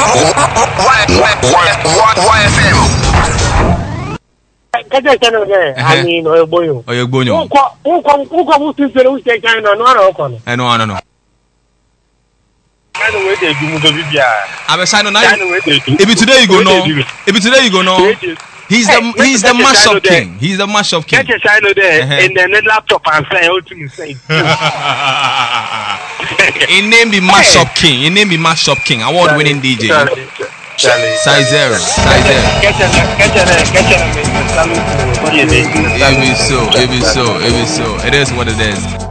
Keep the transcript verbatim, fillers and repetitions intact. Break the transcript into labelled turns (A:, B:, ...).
A: Y F M.
B: Kaja channel there. I mean, Oyogbonyo.
C: Oyogbonyo.
B: Who come? Who come? Who come? Who still say who stay China? No, no, no.
C: I know, I know.
B: I know where they do Mudobia.
C: I'm a sign on.
B: I know where they do.
C: If today you go no. If today you go no. He's the he's the mashup king. He's the mashup king.
B: Get a China there and then the laptop and say how to say.
C: His name be mashup king. His name be mashup king. Award winning D J. Size zero. Size zero. It is so. It is so. It is so. It is what it is.